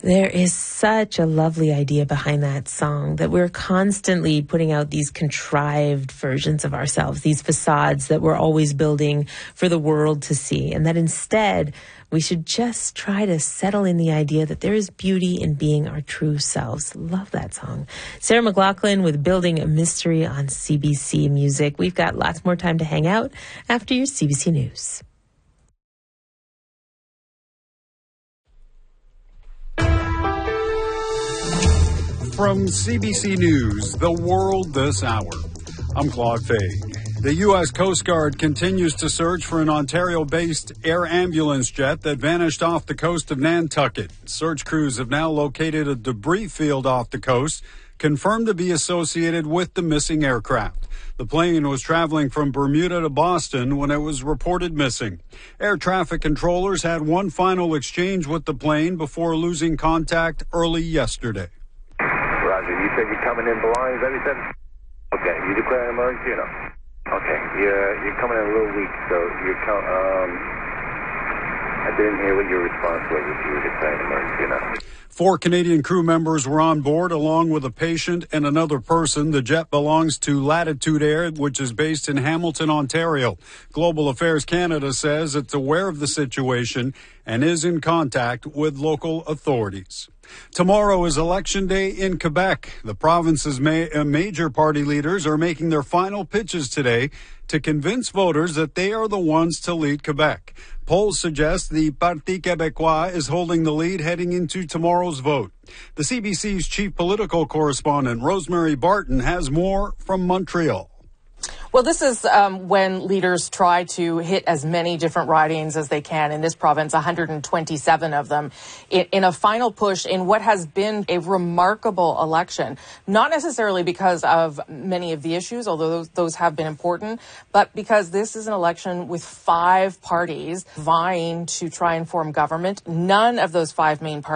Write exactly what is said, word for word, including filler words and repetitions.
There is such a lovely idea behind that song, that we're constantly putting out these contrived versions of ourselves, these facades that we're always building for the world to see, and that instead we should just try to settle in the idea that there is beauty in being our true selves. Love that song. Sarah McLachlan with Building a Mystery on C B C Music. We've got lots more time to hang out after your C B C News. From C B C News, The World This Hour, I'm Claude Fay. The U S Coast Guard continues to search for an Ontario-based air ambulance jet that vanished off the coast of Nantucket. Search crews have now located a debris field off the coast, confirmed to be associated with the missing aircraft. The plane was traveling from Bermuda to Boston when it was reported missing. Air traffic controllers had one final exchange with the plane before losing contact early yesterday. Roger, you said you're coming in belongings, everything? Okay, you declare an emergency or no? Okay, you're, you're coming in a little weak, so you're com- um, I didn't hear what your response was, if you were declaring an emergency or not. Four Canadian crew members were on board, along with a patient and another person. The jet belongs to Latitude Air, which is based in Hamilton, Ontario. Global Affairs Canada says it's aware of the situation and is in contact with local authorities. Tomorrow is Election Day in Quebec. The province's ma- uh, major party leaders are making their final pitches today to convince voters that they are the ones to lead Quebec. Polls suggest the Parti Québécois is holding the lead heading into tomorrow's vote. The C B C's chief political correspondent, Rosemary Barton, has more from Montreal. Well, this is um, when leaders try to hit as many different ridings as they can in this province, one hundred twenty-seven of them, in, in a final push in what has been a remarkable election. Not necessarily because of many of the issues, although those, those have been important, but because this is an election with five parties vying to try and form government. None of those five main parties